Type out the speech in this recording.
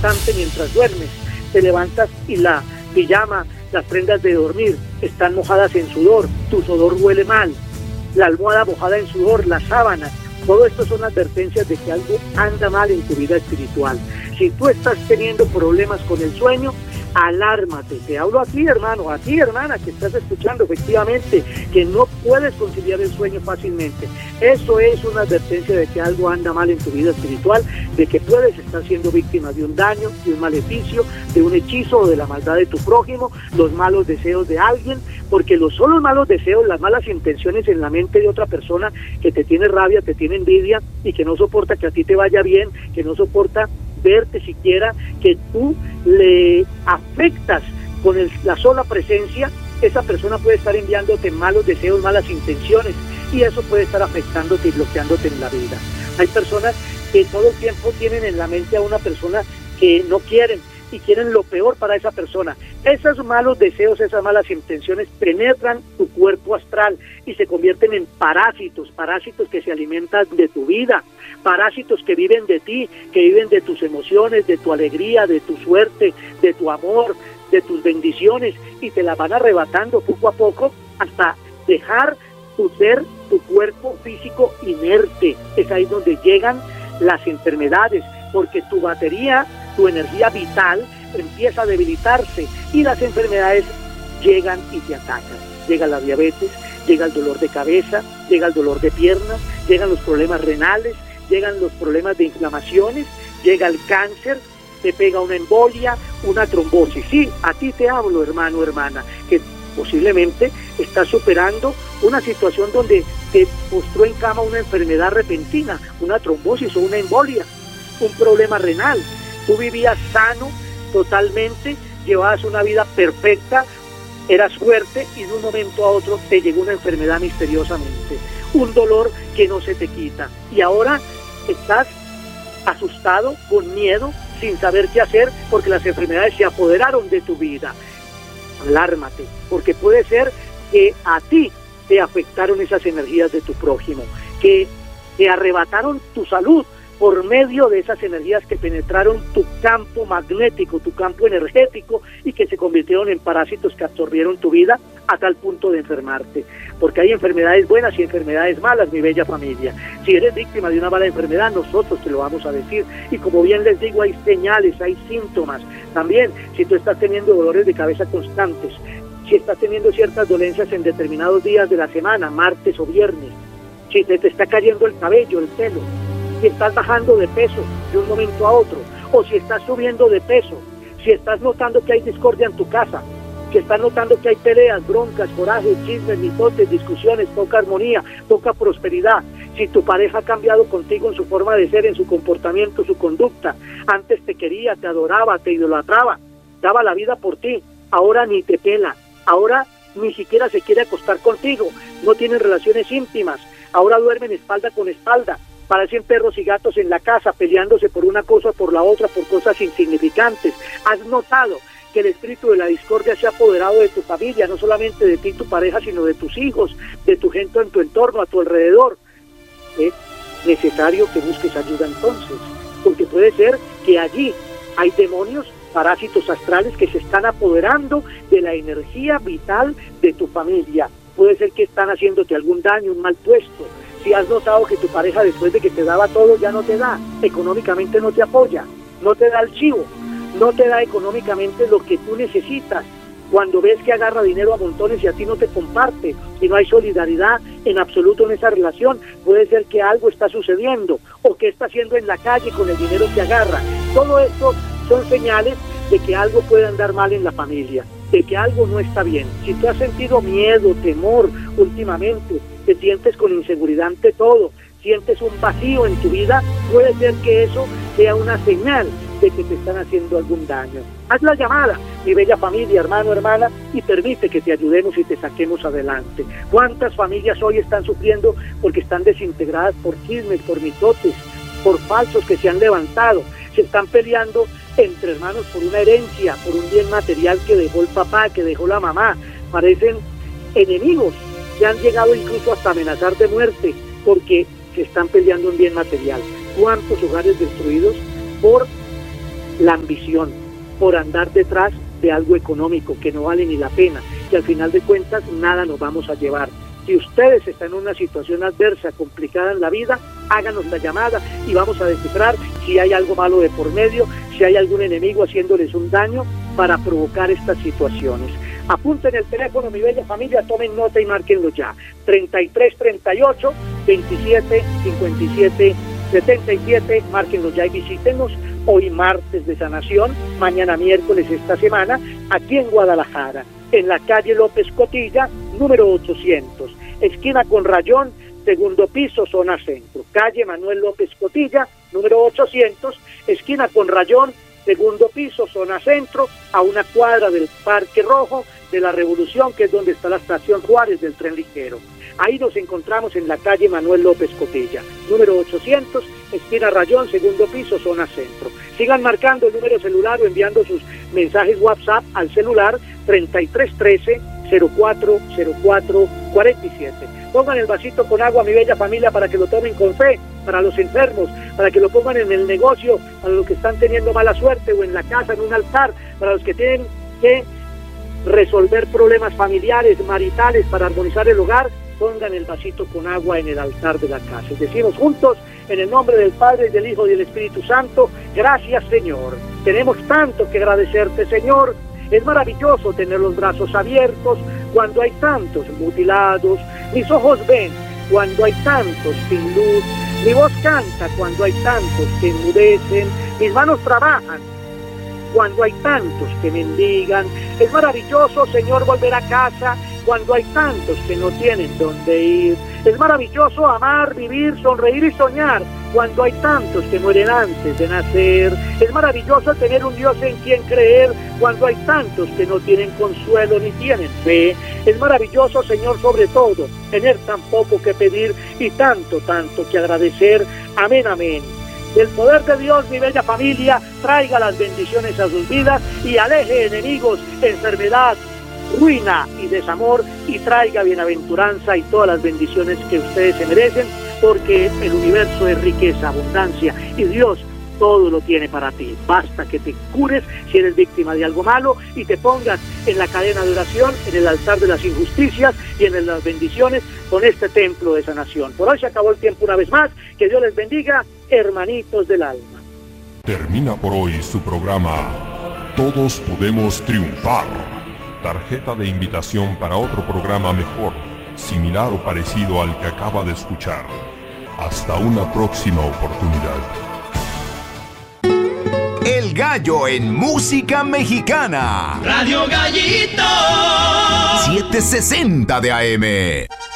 constante mientras duermes. Te levantas y la pijama, las prendas de dormir están mojadas en sudor, tu sudor huele mal, la almohada mojada en sudor, las sábanas. Todo esto son advertencias de que algo anda mal en tu vida espiritual. Si tú estás teniendo problemas con el sueño, alármate. Te hablo a ti, hermano, a ti, hermana, que estás escuchando, efectivamente, que no puedes conciliar el sueño fácilmente. Eso es una advertencia de que algo anda mal en tu vida espiritual, de que puedes estar siendo víctima de un daño, de un maleficio, de un hechizo o de la maldad de tu prójimo, los malos deseos de alguien, porque son los malos deseos, las malas intenciones en la mente de otra persona que te tiene rabia, te tiene envidia y que no soporta que a ti te vaya bien, que no soporta verte siquiera, que tú le afectas con la sola presencia. Esa persona puede estar enviándote malos deseos, malas intenciones, y eso puede estar afectándote y bloqueándote en la vida. Hay personas que todo el tiempo tienen en la mente a una persona que no quieren y quieren lo peor para esa persona. Esos malos deseos, esas malas intenciones penetran tu cuerpo astral y se convierten en parásitos que se alimentan de tu vida, parásitos que viven de ti, que viven de tus emociones, de tu alegría, de tu suerte, de tu amor, de tus bendiciones, y te las van arrebatando poco a poco hasta dejar tu ser, tu cuerpo físico inerte. Es ahí donde llegan las enfermedades, porque tu batería, tu energía vital empieza a debilitarse y las enfermedades llegan y te atacan. Llega la diabetes, llega el dolor de cabeza, llega el dolor de piernas, llegan los problemas renales, llegan los problemas de inflamaciones, llega el cáncer, te pega una embolia, una trombosis. Sí, a ti te hablo, hermano, hermana, que posiblemente estás superando una situación donde te postró en cama una enfermedad repentina, una trombosis o una embolia, un problema renal. Tú vivías sano totalmente, llevabas una vida perfecta, eras fuerte, y de un momento a otro te llegó una enfermedad misteriosamente, un dolor que no se te quita, y ahora estás asustado, con miedo, sin saber qué hacer, porque las enfermedades se apoderaron de tu vida. Alármate, porque puede ser que a ti te afectaron esas energías de tu prójimo, que te arrebataron tu salud por medio de esas energías que penetraron tu campo magnético, tu campo energético, y que se convirtieron en parásitos que absorbieron tu vida a tal punto de enfermarte. Porque hay enfermedades buenas y enfermedades malas, mi bella familia. Si eres víctima de una mala enfermedad, nosotros te lo vamos a decir. Y como bien les digo, hay señales, hay síntomas. También, si tú estás teniendo dolores de cabeza constantes, si estás teniendo ciertas dolencias en determinados días de la semana, martes o viernes, si te está cayendo el cabello, el pelo, si estás bajando de peso de un momento a otro, o si estás subiendo de peso, si estás notando que hay discordia en tu casa, que estás notando que hay peleas, broncas, corajes, chismes, mitotes, discusiones, poca armonía, poca prosperidad, si tu pareja ha cambiado contigo en su forma de ser, en su comportamiento, su conducta, antes te quería, te adoraba, te idolatraba, daba la vida por ti, ahora ni te pela, ahora ni siquiera se quiere acostar contigo, no tienen relaciones íntimas, ahora duermen espalda con espalda, parecen perros y gatos en la casa, peleándose por una cosa o por la otra, por cosas insignificantes. Has notado que el espíritu de la discordia se ha apoderado de tu familia, no solamente de ti y tu pareja, sino de tus hijos, de tu gente en tu entorno, a tu alrededor. Es necesario que busques ayuda entonces, porque puede ser que allí hay demonios, parásitos astrales que se están apoderando de la energía vital de tu familia. Puede ser que están haciéndote algún daño, un mal puesto. Si has notado que tu pareja, después de que te daba todo, ya no te da, económicamente no te apoya, no te da el chivo, no te da económicamente lo que tú necesitas. Cuando ves que agarra dinero a montones y a ti no te comparte, y no hay solidaridad en absoluto en esa relación, puede ser que algo está sucediendo, o que está haciendo en la calle con el dinero que agarra. Todo esto son señales de que algo puede andar mal en la familia, de que algo no está bien. Si tú has sentido miedo, temor últimamente, te sientes con inseguridad ante todo, sientes un vacío en tu vida, puede ser que eso sea una señal de que te están haciendo algún daño. Haz la llamada, mi bella familia, hermano, hermana, y permite que te ayudemos y te saquemos adelante. ¿Cuántas familias hoy están sufriendo porque están desintegradas por chismes, por mitotes, por falsos que se han levantado? Se están peleando entre hermanos por una herencia, por un bien material que dejó el papá, que dejó la mamá. Parecen enemigos, que han llegado incluso hasta amenazar de muerte porque se están peleando un bien material. ¿Cuántos hogares destruidos por la ambición, por andar detrás de algo económico que no vale ni la pena, que al final de cuentas nada nos vamos a llevar. Si ustedes están en una situación adversa, complicada en la vida, háganos la llamada y vamos a descifrar si hay algo malo de por medio, si hay algún enemigo haciéndoles un daño para provocar estas situaciones. Apunten el teléfono, mi bella familia, tomen nota y márquenlo ya. 3338 27 57 77, márquenlo ya y visítenos hoy martes de sanación, mañana miércoles esta semana, aquí en Guadalajara, en la calle López Cotilla, número 800, esquina con Rayón, segundo piso, zona centro. Calle Manuel López Cotilla, número 800, esquina con Rayón, segundo piso, zona centro, a una cuadra del Parque Rojo de la Revolución, que es donde está la estación Juárez del tren ligero. Ahí nos encontramos en la calle Manuel López Cotilla, número 800, esquina Rayón, segundo piso, zona centro. Sigan marcando el número celular o enviando sus mensajes WhatsApp al celular 3313 040447. Pongan el vasito con agua, mi bella familia, para que lo tomen con fe, para los enfermos, para que lo pongan en el negocio, para los que están teniendo mala suerte, o en la casa, en un altar, para los que tienen que resolver problemas familiares, maritales, para armonizar el hogar. Pongan el vasito con agua en el altar de la casa. Y decimos juntos, en el nombre del Padre, y del Hijo y del Espíritu Santo, gracias, Señor. Tenemos tanto que agradecerte, Señor. Es maravilloso tener los brazos abiertos cuando hay tantos mutilados. Mis ojos ven cuando hay tantos sin luz. Mi voz canta cuando hay tantos que enmudecen. Mis manos trabajan cuando hay tantos que mendigan. Es maravilloso, Señor, volver a casa cuando hay tantos que no tienen dónde ir. Es maravilloso amar, vivir, sonreír y soñar cuando hay tantos que mueren antes de nacer. Es maravilloso tener un Dios en quien creer cuando hay tantos que no tienen consuelo ni tienen fe. Es maravilloso, Señor, sobre todo, tener tan poco que pedir y tanto que agradecer. Amén, amén. El poder de Dios, mi bella familia, traiga las bendiciones a sus vidas y aleje enemigos, enfermedad, ruina y desamor, y traiga bienaventuranza y todas las bendiciones que ustedes se merecen, porque el universo es riqueza, abundancia, y Dios todo lo tiene para ti. Basta que te cures si eres víctima de algo malo y te pongas en la cadena de oración, en el altar de las injusticias y en las bendiciones con este templo de sanación. Por hoy se acabó el tiempo una vez más. Que Dios les bendiga, hermanitos del alma. Termina por hoy su programa Todos Podemos Triunfar. Tarjeta de invitación para otro programa mejor, similar o parecido al que acaba de escuchar. Hasta una próxima oportunidad. El Gallo en música mexicana. Radio Gallito 760 de AM.